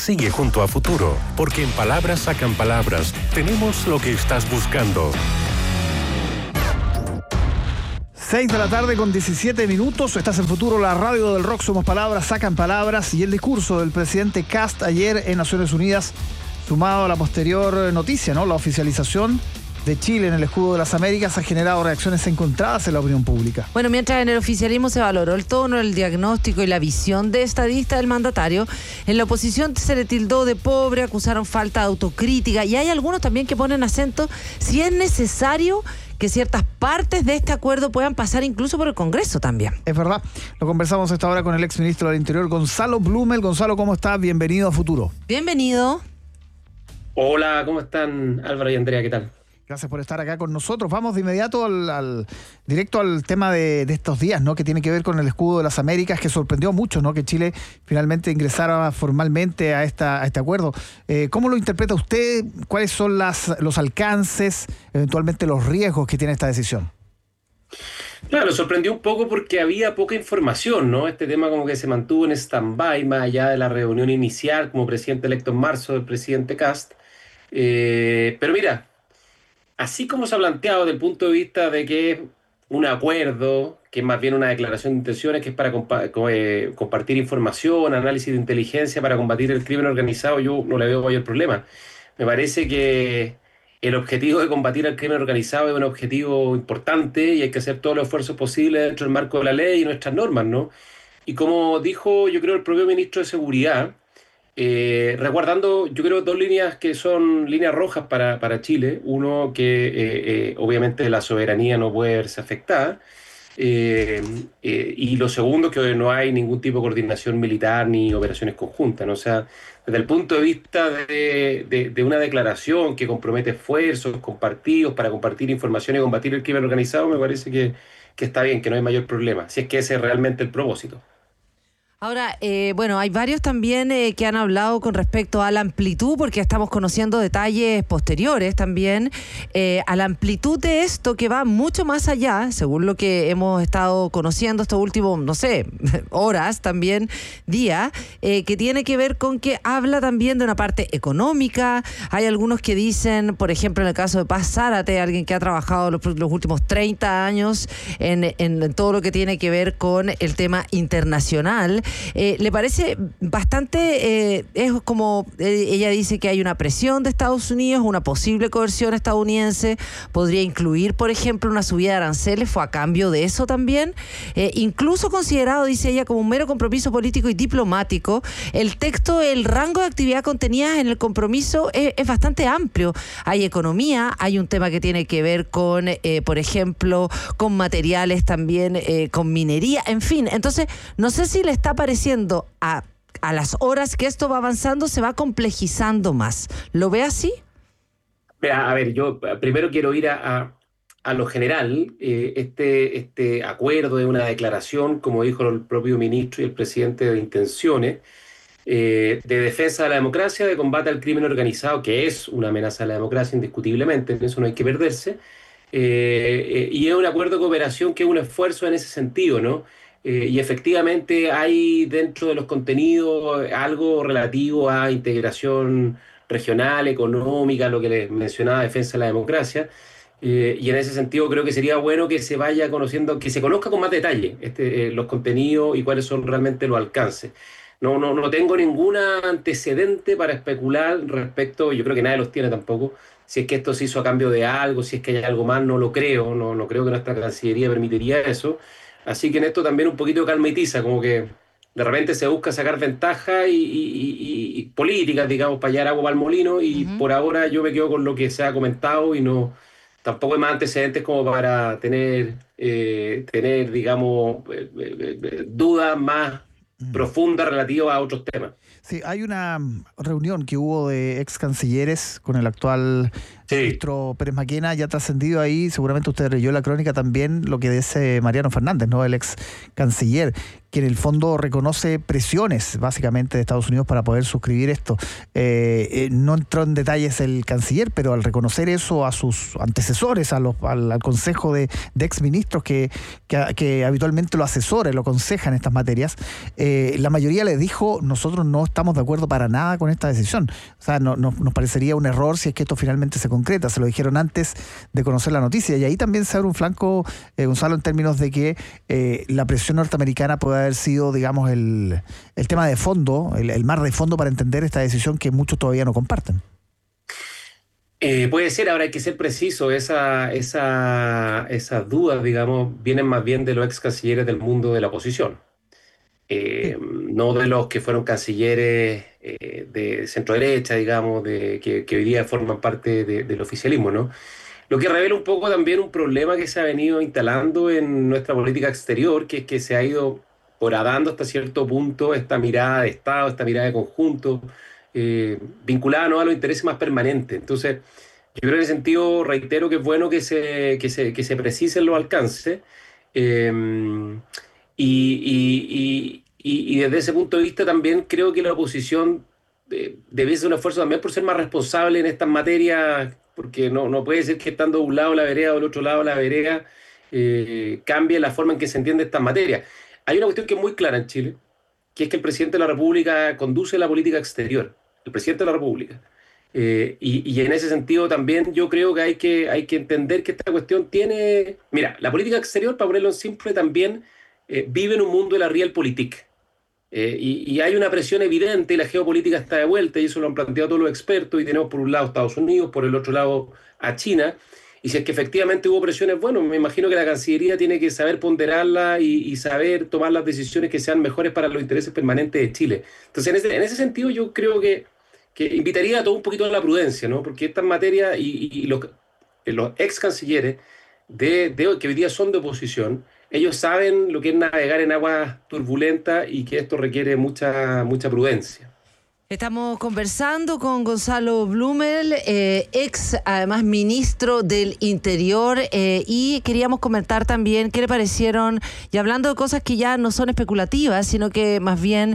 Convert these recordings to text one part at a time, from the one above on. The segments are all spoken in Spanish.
Sigue junto a Futuro, porque en Palabras Sacan Palabras tenemos lo que estás buscando. 6 de la tarde con 17 minutos. Estás en Futuro, la radio del rock. Somos Palabras Sacan Palabras. Y el discurso del presidente Kast ayer en Naciones Unidas, sumado a la posterior noticia, ¿no? La oficialización de Chile en el escudo de las Américas, ha generado reacciones encontradas en la opinión pública. Bueno, mientras en el oficialismo se valoró el tono, el diagnóstico y la visión de estadista del mandatario, en la oposición se le tildó de pobre, acusaron falta de autocrítica y hay algunos también que ponen acento si es necesario que ciertas partes de este acuerdo puedan pasar incluso por el Congreso también. Es verdad. Lo conversamos esta hora con el exministro del Interior, Gonzalo Blumel. Gonzalo, ¿cómo estás? Bienvenido a Futuro. Bienvenido. Hola, ¿cómo están Álvaro y Andrea? ¿Qué tal? Gracias por estar acá con nosotros. Vamos de inmediato directo al tema de estos días, ¿no? Que tiene que ver con el escudo de las Américas, que sorprendió mucho, ¿no? Que Chile finalmente ingresara formalmente a este acuerdo. ¿Cómo lo interpreta usted? ¿Cuáles son los alcances, eventualmente los riesgos que tiene esta decisión? Claro, sorprendió un poco porque había poca información, ¿no? Este tema como que se mantuvo en stand-by, más allá de la reunión inicial como presidente electo en marzo del presidente Kast. Pero mira, así como se ha planteado desde el punto de vista de que es un acuerdo, que es más bien una declaración de intenciones, que es para compartir información, análisis de inteligencia para combatir el crimen organizado, yo no le veo mayor problema. Me parece que el objetivo de combatir el crimen organizado es un objetivo importante y hay que hacer todos los esfuerzos posibles dentro del marco de la ley y nuestras normas, ¿no? Y como dijo, yo creo, el propio ministro de Seguridad, resguardando, yo creo, dos líneas que son líneas rojas para Chile. Uno, que obviamente la soberanía no puede verse afectada. Y lo segundo, que no hay ningún tipo de coordinación militar ni operaciones conjuntas, ¿no? O sea, desde el punto de vista de una declaración que compromete esfuerzos compartidos para compartir información y combatir el crimen organizado, me parece que está bien, que no hay mayor problema, si es que ese es realmente el propósito. Ahora, bueno, hay varios también que han hablado con respecto a la amplitud, porque estamos conociendo detalles posteriores también, a la amplitud de esto que va mucho más allá, según lo que hemos estado conociendo estos últimos, no sé, horas también, días, que tiene que ver con que habla también de una parte económica. Hay algunos que dicen, por ejemplo, en el caso de Paz Zárate, alguien que ha trabajado los últimos 30 años en todo lo que tiene que ver con el tema internacional. ¿Le parece bastante, es como, ella dice que hay una presión de Estados Unidos, una posible coerción estadounidense, podría incluir, por ejemplo, una subida de aranceles, fue a cambio de eso también, incluso considerado, dice ella, como un mero compromiso político y diplomático? El texto, el rango de actividad contenida en el compromiso es bastante amplio. Hay economía, hay un tema que tiene que ver con, por ejemplo, con materiales también, con minería, en fin. Entonces, no sé si le está pareciendo a las horas que esto va avanzando, se va complejizando más. ¿Lo ve así? A ver, yo primero quiero ir a lo general. Este acuerdo es una declaración, como dijo el propio ministro y el presidente, de intenciones de defensa de la democracia, de combate al crimen organizado, que es una amenaza a la democracia indiscutiblemente, en eso no hay que perderse. Y es un acuerdo de cooperación que es un esfuerzo en ese sentido, ¿no? Y efectivamente hay dentro de los contenidos algo relativo a integración regional, económica, lo que les mencionaba, defensa de la democracia. Y en ese sentido creo que sería bueno que se vaya conociendo, que se conozca con más detalle los contenidos y cuáles son realmente los alcances. No tengo ningún antecedente para especular respecto, yo creo que nadie los tiene tampoco, si es que esto se hizo a cambio de algo, si es que hay algo más, no lo creo, no creo que nuestra Cancillería permitiría eso. Así que en esto también un poquito de calma y tiza, como que de repente se busca sacar ventaja y políticas, digamos, para hallar agua para el molino, y por ahora yo me quedo con lo que se ha comentado y no, tampoco hay más antecedentes como para tener digamos, dudas más profundas relativas a otros temas. Sí, hay una reunión que hubo de ex cancilleres con el actual Sí. Ministro Pérez Maquena, ya ha trascendido ahí, seguramente usted leyó la crónica también, lo que dice Mariano Fernández, ¿no? El ex canciller, que en el fondo reconoce presiones básicamente de Estados Unidos para poder suscribir esto. No entró en detalles el canciller, pero al reconocer eso a sus antecesores, al consejo de exministros que habitualmente lo asesora, lo aconseja en estas materias, la mayoría les dijo: nosotros no estamos de acuerdo para nada con esta decisión. O sea, nos parecería un error si es que esto finalmente se concreta. Se lo dijeron antes de conocer la noticia. Y ahí también se abre un flanco, Gonzalo, en términos de que la presión norteamericana puede haber sido, digamos, el tema de fondo, el mar de fondo para entender esta decisión que muchos todavía no comparten. Puede ser, ahora hay que ser preciso, esas dudas, digamos, vienen más bien de los ex cancilleres del mundo de la oposición, no de los que fueron cancilleres de centro derecha, digamos, que hoy día forman parte del oficialismo, ¿no? Lo que revela un poco también un problema que se ha venido instalando en nuestra política exterior, que es que se ha ido horadando hasta cierto punto esta mirada de Estado, esta mirada de conjunto, vinculada, ¿no?, a los intereses más permanentes. Entonces, yo creo en ese sentido, reitero que es bueno que se precisen los alcances, y desde ese punto de vista también creo que la oposición debe hacer un esfuerzo también por ser más responsable en estas materias, porque no puede ser que estando de un lado la vereda o del otro lado la vereda cambie la forma en que se entiende estas materias. Hay una cuestión que es muy clara en Chile, que es que el presidente de la República conduce la política exterior, el presidente de la República. Y en ese sentido también yo creo que hay que entender que esta cuestión tiene... Mira, la política exterior, para ponerlo en simple, también vive en un mundo de la realpolitik. Y hay una presión evidente y la geopolítica está de vuelta, y eso lo han planteado todos los expertos, y tenemos por un lado Estados Unidos, por el otro lado a China. Y si es que efectivamente hubo presiones, bueno, me imagino que la Cancillería tiene que saber ponderarla y saber tomar las decisiones que sean mejores para los intereses permanentes de Chile. Entonces, en ese sentido, yo creo que invitaría a todo un poquito a la prudencia, ¿no? Porque estas materias y los ex cancilleres que hoy día son de oposición, ellos saben lo que es navegar en aguas turbulentas y que esto requiere mucha prudencia. Estamos conversando con Gonzalo Blumel, ex, además, ministro del Interior, y queríamos comentar también qué le parecieron, y hablando de cosas que ya no son especulativas, sino que más bien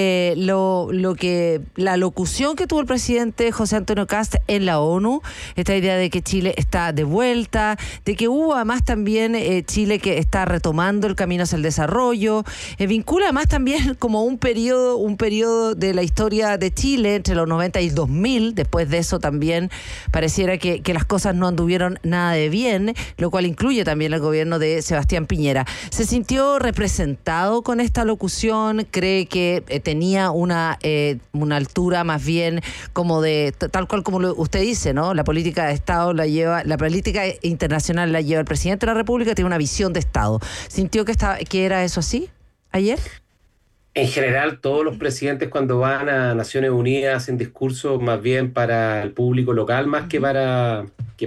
la locución que tuvo el presidente José Antonio Kast en la ONU, esta idea de que Chile está de vuelta, de que hubo además también Chile que está retomando el camino hacia el desarrollo, vincula además también como un periodo de la historia de Chile entre los 90 y el 2000. Después de eso también pareciera que las cosas no anduvieron nada de bien, lo cual incluye también el gobierno de Sebastián Piñera. ¿Se sintió representado con esta locución? ¿Cree que tenía una altura más bien como de, tal cual como usted dice, ¿no? La política de Estado la política internacional la lleva el presidente de la República, tiene una visión de Estado. ¿Sintió que era eso así ayer? En general, todos los presidentes cuando van a Naciones Unidas hacen discursos más bien para el público local, más que para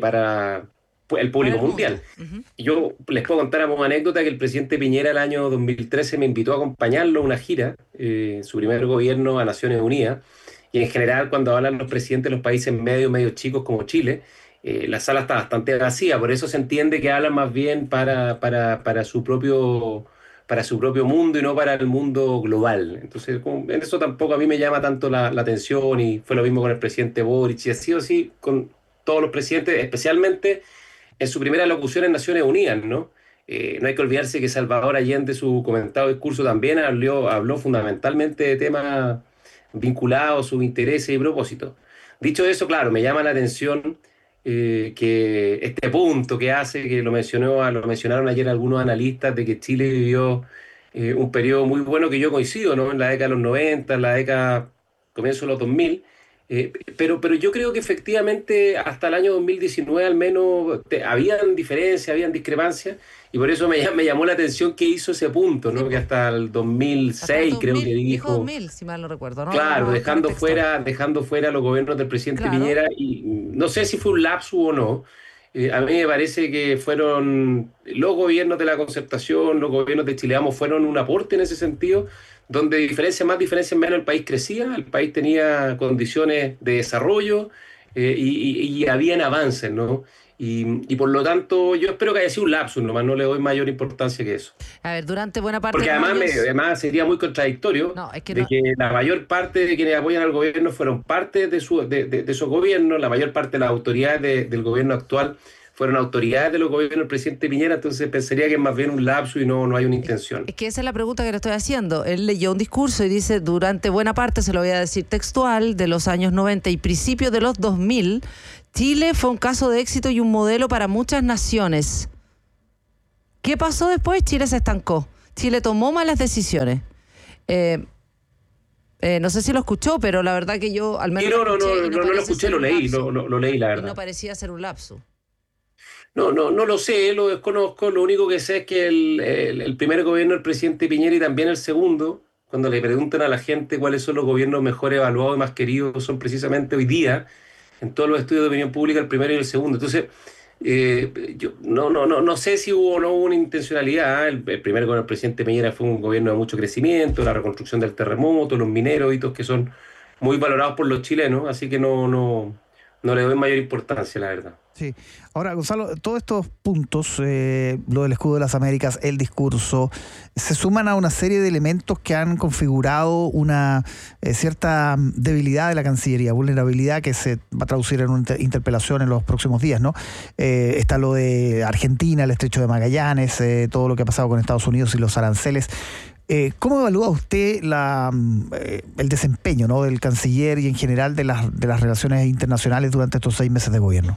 el público mundial. Yo les puedo contar una anécdota, que el presidente Piñera el año 2013 me invitó a acompañarlo a una gira, su primer gobierno, a Naciones Unidas, y en general cuando hablan los presidentes de los países medio chicos como Chile, la sala está bastante vacía, por eso se entiende que hablan más bien para su propio mundo y no para el mundo global. Entonces, en eso tampoco a mí me llama tanto la atención, y fue lo mismo con el presidente Boric, y así o así con todos los presidentes, especialmente en su primera locución en Naciones Unidas, ¿no? No hay que olvidarse que Salvador Allende, su comentado discurso, también habló fundamentalmente de temas vinculados a sus intereses y propósitos. Dicho eso, claro, me llama la atención que este punto que hace, que lo mencionaron ayer algunos analistas, de que Chile vivió un periodo muy bueno, que yo coincido, ¿no? En la década de los 90, en la década comienzo de los 2000, pero yo creo que efectivamente hasta el año 2019 al menos habían diferencias, habían discrepancias, y por eso me llamó la atención que hizo ese punto, ¿no? Que hasta el 2006 hasta el 2000, creo que dijo 2000, si mal no recuerdo, ¿no? Claro, dejando fuera los gobiernos del presidente Piñera, y no sé si fue un lapsus o no. A mí me parece que fueron los gobiernos de la Concertación, los gobiernos de Chile Vamos, fueron un aporte en ese sentido, donde diferencias menos, el país crecía, el país tenía condiciones de desarrollo, y habían avances, ¿no? Y por lo tanto, yo espero que haya sido un lapsus, nomás no le doy mayor importancia que eso. A ver, durante buena parte Porque de además, mayo... además sería muy contradictorio No, es que de no... que la mayor parte de quienes apoyan al gobierno fueron parte de su gobierno, la mayor parte de las autoridades del gobierno actual fueron autoridades de los gobiernos del presidente Piñera, entonces pensaría que es más bien un lapsus y no hay una intención. Es que esa es la pregunta que le estoy haciendo. Él leyó un discurso y dice, durante buena parte, se lo voy a decir textual, de los años 90 y principios de los 2000, Chile fue un caso de éxito y un modelo para muchas naciones. ¿Qué pasó después? Chile se estancó. Chile tomó malas decisiones. No sé si lo escuchó, pero la verdad que yo al menos... No lo escuché, lo leí, lo leí, la verdad. Y no parecía ser un lapsus. No lo sé, lo desconozco. Lo único que sé es que el primer gobierno del presidente Piñera y también el segundo, cuando le preguntan a la gente cuáles son los gobiernos mejor evaluados y más queridos, son precisamente hoy día, en todos los estudios de opinión pública, el primero y el segundo. Entonces, yo no sé si hubo o no hubo una intencionalidad. El primer gobierno del presidente Piñera fue un gobierno de mucho crecimiento, la reconstrucción del terremoto, los mineros, hitos que son muy valorados por los chilenos, así que no le doy mayor importancia, la verdad. Sí. Ahora, Gonzalo, todos estos puntos, lo del escudo de las Américas, el discurso, se suman a una serie de elementos que han configurado una cierta debilidad de la Cancillería, vulnerabilidad que se va a traducir en una interpelación en los próximos días, ¿no? Está lo de Argentina, el estrecho de Magallanes, todo lo que ha pasado con Estados Unidos y los aranceles. ¿Cómo evalúa usted el desempeño, ¿no?, del canciller y en general de las relaciones internacionales durante estos 6 meses de gobierno?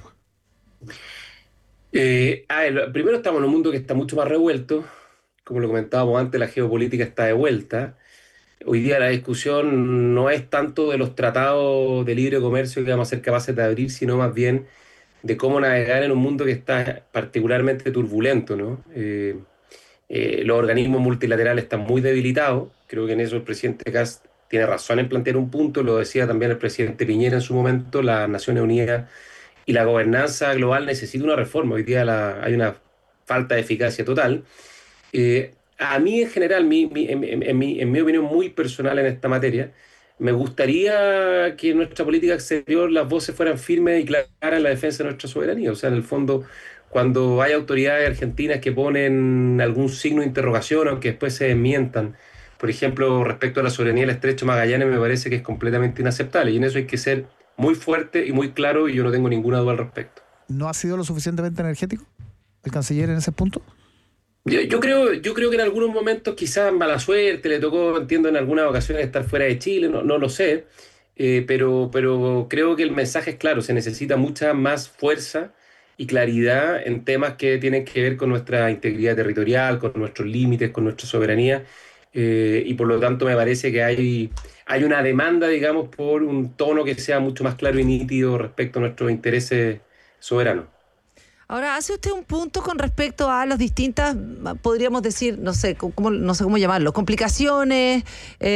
Primero estamos en un mundo que está mucho más revuelto. Como lo comentábamos antes, la geopolítica está de vuelta. Hoy día la discusión no es tanto de los tratados de libre comercio que vamos a ser capaces de abrir, sino más bien de cómo navegar en un mundo que está particularmente turbulento, ¿no? Los organismos multilaterales están muy debilitados. Creo que en eso el presidente Kast tiene razón en plantear un punto. Lo decía también el presidente Piñera en su momento. Las Naciones Unidas y la gobernanza global necesita una reforma. Hoy día hay una falta de eficacia total. A mí, en general, en mi opinión muy personal en esta materia, me gustaría que en nuestra política exterior las voces fueran firmes y claras en la defensa de nuestra soberanía. O sea, en el fondo, cuando hay autoridades argentinas que ponen algún signo de interrogación, aunque después se desmientan, por ejemplo, respecto a la soberanía del estrecho de Magallanes, me parece que es completamente inaceptable. Y en eso hay que ser muy fuerte y muy claro, y yo no tengo ninguna duda al respecto. ¿No ha sido lo suficientemente energético el canciller en ese punto? Yo creo que en algunos momentos quizás mala suerte, le tocó, entiendo, en algunas ocasiones estar fuera de Chile, no lo sé, pero creo que el mensaje es claro, se necesita mucha más fuerza y claridad en temas que tienen que ver con nuestra integridad territorial, con nuestros límites, con nuestra soberanía, y por lo tanto me parece que hay una demanda, digamos, por un tono que sea mucho más claro y nítido respecto a nuestros intereses soberanos. Ahora, hace usted un punto con respecto a las distintas, podríamos decir, no sé cómo llamarlo, complicaciones,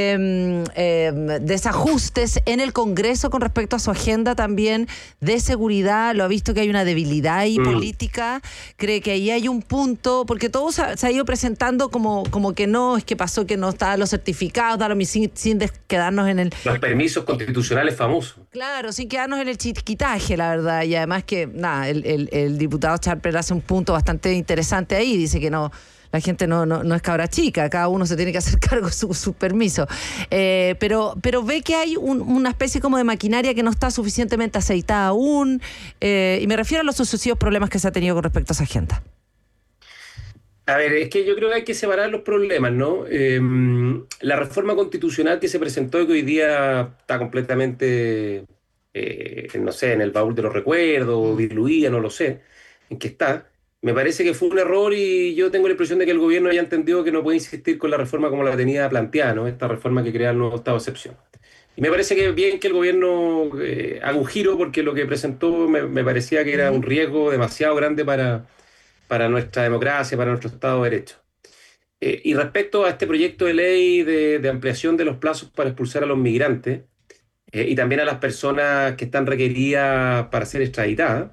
desajustes en el Congreso con respecto a su agenda también de seguridad. Lo ha visto que hay una debilidad ahí política, cree que ahí hay un punto, porque todo se ha ido presentando como que no, es que pasó que no estaban los certificados, sin quedarnos en el... Los permisos constitucionales famosos. Claro, sin quedarnos en el chiquitaje, la verdad, y además que, nada, el diputado Charper hace un punto bastante interesante ahí, dice que no, la gente no es cabra chica, cada uno se tiene que hacer cargo de su permiso, pero ve que hay una especie como de maquinaria que no está suficientemente aceitada aún, y me refiero a los sucesivos problemas que se ha tenido con respecto a esa agenda. A ver, es que yo creo que hay que separar los problemas, ¿no? La reforma constitucional que se presentó y que hoy día está completamente, no sé, en el baúl de los recuerdos, diluida, no lo sé en qué está. Me parece que fue un error y yo tengo la impresión de que el gobierno haya entendido que no puede insistir con la reforma como la tenía planteada, ¿no? Esta reforma que crea el nuevo estado de excepción. Y me parece que es bien que el gobierno haga un giro, porque lo que presentó me parecía que era un riesgo demasiado grande para nuestra democracia, para nuestro Estado de Derecho. Y respecto a este proyecto de ley de ampliación de los plazos para expulsar a los migrantes y también a las personas que están requeridas para ser extraditadas,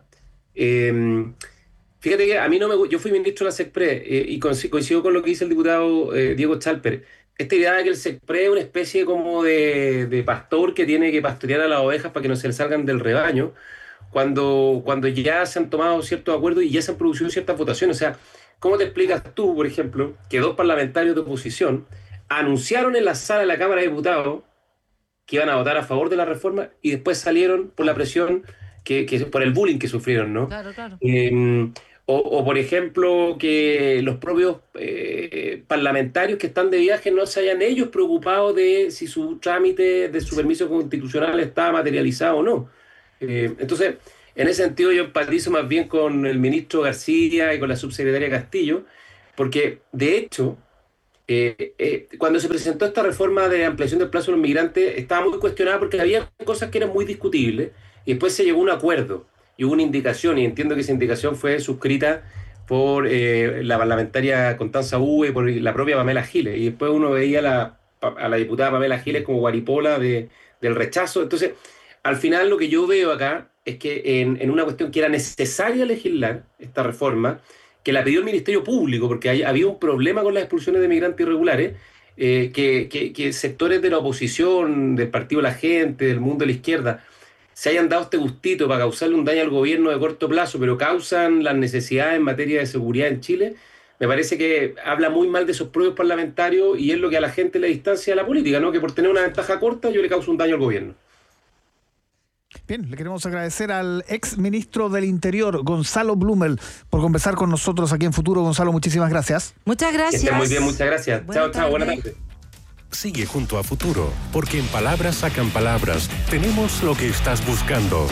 fíjate que a mí yo fui ministro de la SECPRE y coincido con lo que dice el diputado Diego Chalper. esta idea de que el SECPRE es una especie como de pastor que tiene que pastorear a las ovejas para que no se le salgan del rebaño, cuando ya se han tomado ciertos acuerdos y ya se han producido ciertas votaciones. O sea, ¿cómo te explicas tú, por ejemplo, que dos parlamentarios de oposición anunciaron en la sala de la Cámara de Diputados que iban a votar a favor de la reforma y después salieron por la presión, por el bullying que sufrieron, ¿no? Claro, claro. Por ejemplo, que los propios parlamentarios que están de viaje no se hayan ellos preocupado de si su trámite de su permiso constitucional está materializado o no. Entonces, en ese sentido yo empatizo más bien con el ministro García y con la subsecretaria Castillo, porque de hecho, cuando se presentó esta reforma de ampliación del plazo de los migrantes, estaba muy cuestionada porque había cosas que eran muy discutibles y después se llegó a un acuerdo y hubo una indicación, y entiendo que esa indicación fue suscrita por la parlamentaria Constanza Uve y por la propia Pamela Giles, y después uno veía a la diputada Pamela Giles como guaripola del rechazo. Entonces, al final lo que yo veo acá es que en una cuestión que era necesaria legislar esta reforma, que la pidió el Ministerio Público, porque había un problema con las expulsiones de migrantes irregulares, que sectores de la oposición, del Partido de la Gente, del mundo de la izquierda, se hayan dado este gustito para causarle un daño al gobierno de corto plazo, pero causan las necesidades en materia de seguridad en Chile, me parece que habla muy mal de esos propios parlamentarios y es lo que a la gente le distancia de la política, ¿no? Que por tener una ventaja corta yo le causo un daño al gobierno. Bien, le queremos agradecer al ex ministro del Interior, Gonzalo Blumel, por conversar con nosotros aquí en Futuro. Gonzalo, muchísimas gracias. Muchas gracias. Que estén muy bien, muchas gracias. Chao, buenas tardes. Sigue junto a Futuro, porque en Palabras sacan palabras. Tenemos lo que estás buscando.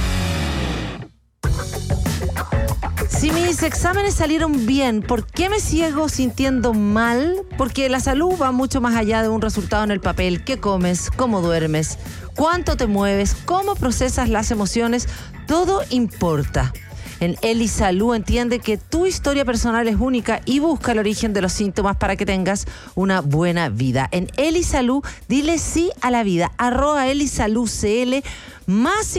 Si mis exámenes salieron bien, ¿por qué me sigo sintiendo mal? Porque la salud va mucho más allá de un resultado en el papel. ¿Qué comes? ¿Cómo duermes? ¿Cuánto te mueves? ¿Cómo procesas las emociones? Todo importa. En Elisalud entiende que tu historia personal es única y busca el origen de los síntomas para que tengas una buena vida. En Elisalud, dile sí a la vida. @Elisalud.cl más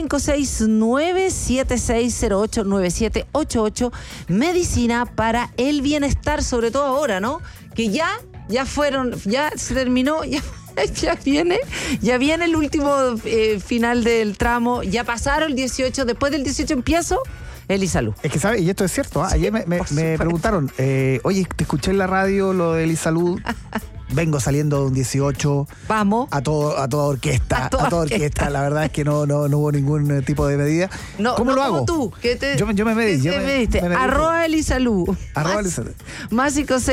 569-7608-9788. Medicina para el bienestar, sobre todo ahora, ¿no? Que ya se terminó, ya viene el último final del tramo, ya pasaron el 18, después del 18 empiezo Elisalud. Es que, ¿sabes? Y esto es cierto, ¿ah? Ayer me preguntaron, oye, te escuché en la radio lo de Elisalud, vengo saliendo de un 18. Vamos. A toda orquesta. A toda orquesta. La verdad es que no hubo ningún tipo de medida. ¿Cómo lo hago? Tú, yo me medí. @Elisalud. @Elisalud. Más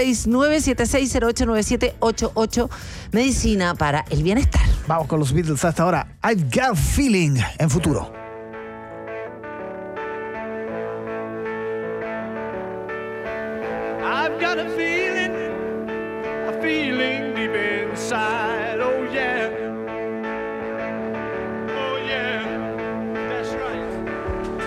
569-7608-9788. Medicina para el bienestar. Vamos con los Beatles hasta ahora. I've Got a Feeling en Futuro. I've got a feeling deep inside.